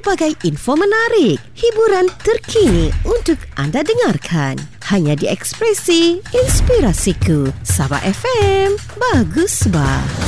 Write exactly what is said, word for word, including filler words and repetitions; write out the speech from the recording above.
pelbagai info menarik, hiburan terkini untuk anda dengarkan. Hanya di Ekspresi Inspirasiku. Sabah F M. Bagus bah.